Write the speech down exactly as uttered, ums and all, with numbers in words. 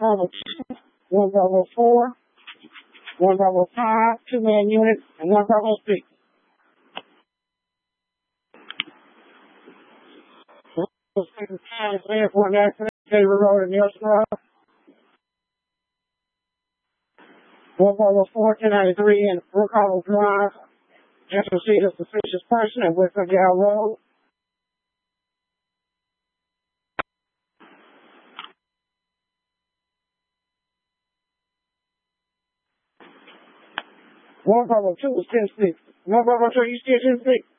Bravo two, one Bravo four, one Bravo five, two-man unit, and one Bravo six. Time clear for an accident, Taylor Road in Nelson Road. one Bravo four, ten ninety-three, and Brook Hollow Drive. Just received a suspicious person at West Gal Road. one Bravo two is ten six. one Bravo two, you still ten six?